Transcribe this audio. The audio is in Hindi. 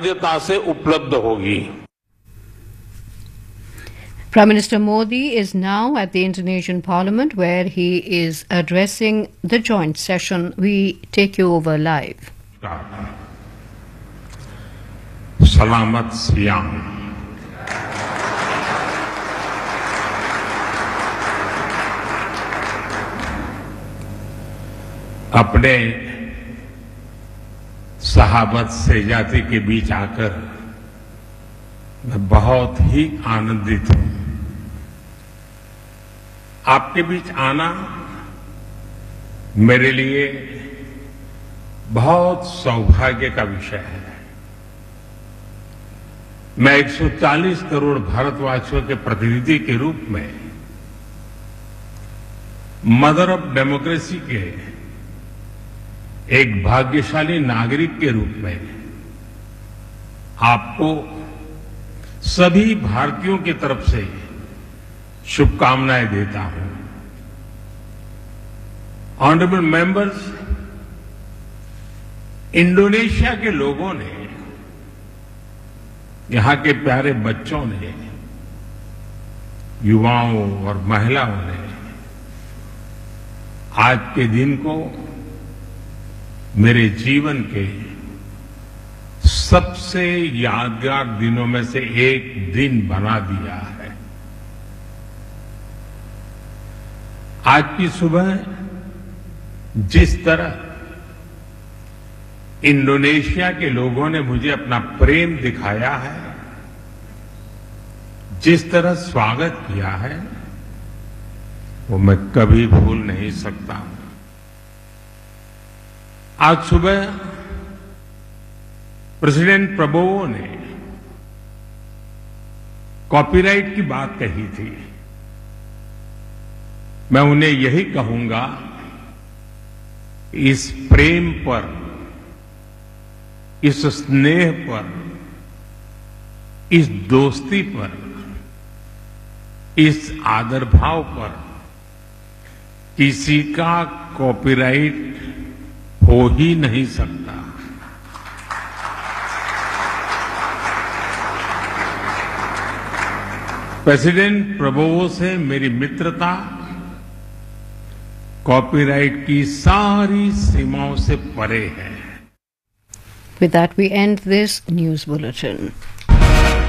सहजता से उपलब्ध होगी। Prime Minister Modi is now at the Indonesian Parliament where he is addressing the joint session. We take you over live. Selamat siang. अपने सहाबत सजाती के बीच आकर मैं बहुत ही आनंदित हूं। आपके बीच आना मेरे लिए बहुत सौभाग्य का विषय है। मैं 140 करोड़ भारतवासियों के प्रतिनिधि के रूप में मदर ऑफ डेमोक्रेसी के एक भाग्यशाली नागरिक के रूप में आपको सभी भारतीयों की तरफ से शुभकामनाएं देता हूं। ऑनरेबल मेंबर्स, इंडोनेशिया के लोगों ने, यहां के प्यारे बच्चों ने, युवाओं और महिलाओं ने आज के दिन को मेरे जीवन के सबसे यादगार दिनों में से एक दिन बना दिया है। आज की सुबह जिस तरह इंडोनेशिया के लोगों ने मुझे अपना प्रेम दिखाया है, जिस तरह स्वागत किया है, वो मैं कभी भूल नहीं सकता। आज सुबह प्रेसिडेंट प्रबोवो ने कॉपीराइट की बात कही थी। मैं उन्हें यही कहूंगा, इस प्रेम पर, इस स्नेह पर, इस दोस्ती पर, इस आदर भाव पर किसी का कॉपीराइट हो ही नहीं सकता। प्रेसिडेंट प्रबोवो से मेरी मित्रता कॉपीराइट की सारी सीमाओं से परे है। With that, we end this news bulletin.